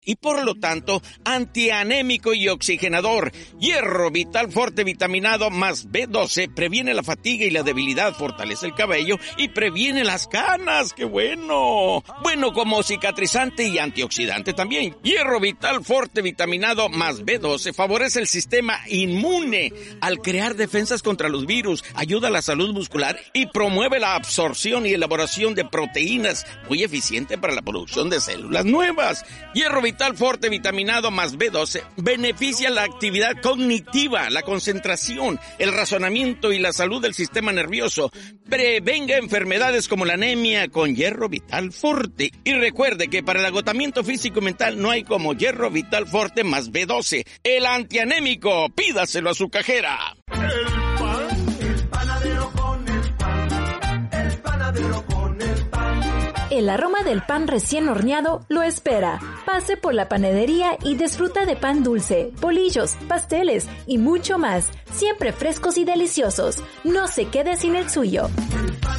y por lo tanto antianémico y oxigenador. Hierro Vital Forte vitaminado más B12 previene la fatiga y la debilidad, fortalece el cabello y previene las canas. ¡Qué bueno! Bueno como cicatrizante y antioxidante también. Hierro Vital Forte vitaminado más B12 favorece el sistema inmune al crear defensas contra los virus, ayuda a la salud muscular y promueve la absorción y elaboración de proteínas, muy eficiente para la producción de células nuevas. Hierro Vital Forte vitaminado más B12 beneficia la actividad cognitiva, la concentración, el razonamiento y la salud del sistema nervioso. Prevenga enfermedades como la anemia con Hierro Vital Forte. Y recuerde que para el agotamiento físico y mental no hay como Hierro Vital Forte más B12. El antianémico, pídaselo a su cajera. El panadero con el pan, el panadero con el pan. El aroma del pan recién horneado lo espera. Pase por la panadería y disfruta de pan dulce, bolillos, pasteles y mucho más. Siempre frescos y deliciosos. No se quede sin el suyo.